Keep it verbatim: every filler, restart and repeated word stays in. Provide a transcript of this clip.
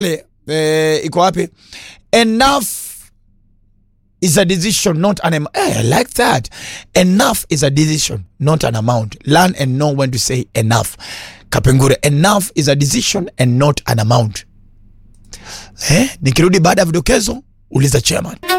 eh, iko wapi? Enough is a decision, not an amount. Hey, I like that. Enough is a decision, not an amount. Learn and know when to say enough. Kapengure, enough is a decision and not an amount. Eh, nikirudi baada ya vidokezo, uliza chairman.